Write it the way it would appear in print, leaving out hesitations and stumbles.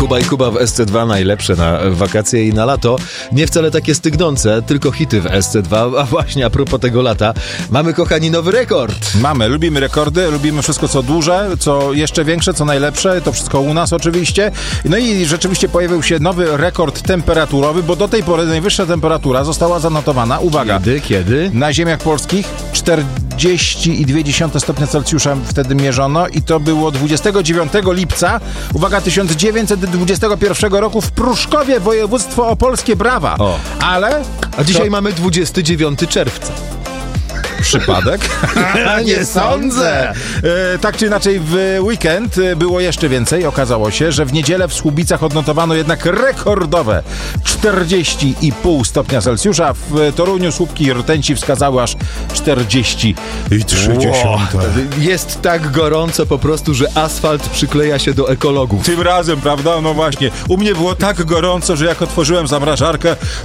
Kuba i Kuba w SC2 najlepsze na wakacje i na lato. Nie wcale takie stygnące, tylko hity w SC2. A właśnie a propos tego lata, mamy, kochani, nowy rekord. Mamy, lubimy rekordy, lubimy wszystko co duże, co jeszcze większe, co najlepsze, to wszystko u nas oczywiście. No i rzeczywiście pojawił się nowy rekord temperaturowy, bo do tej pory najwyższa temperatura została zanotowana, uwaga, Kiedy? na ziemiach polskich 40,2 stopnia Celsjusza wtedy mierzono i to było 29 lipca, uwaga, 1921 roku w Pruszkowie, województwo opolskie, brawa. O. Ale... A dzisiaj mamy 29 czerwca. Przypadek? Nie sądzę. Tak czy inaczej w weekend było jeszcze więcej. Okazało się, że w niedzielę w Słubicach odnotowano jednak rekordowe 40,5 stopnia Celsjusza. W Toruniu słupki i rtęci wskazały aż 40,3. Wow. Jest tak gorąco po prostu, że asfalt przykleja się do ekologów. Tym razem, prawda? No właśnie. U mnie było tak gorąco, że jak otworzyłem zamrażarkę,